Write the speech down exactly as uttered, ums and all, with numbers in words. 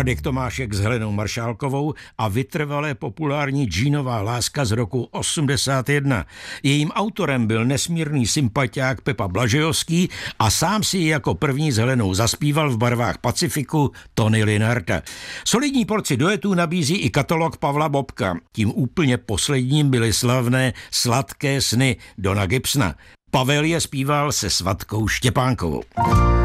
Radek Tomášek s Helenou Maršálkovou a vytrvalé populární džínová láska z roku osmdesát jedna. Jejím autorem byl nesmírný sympatiák Pepa Blažejovský a sám si ji jako první s Helenou zaspíval v barvách Pacifiku Tony Linharta. Solidní porci duetů nabízí i katalog Pavla Bobka. Tím úplně posledním byly slavné Sladké sny Dona Gibsona. Pavel je zpíval se Svatkou Štěpánkovou.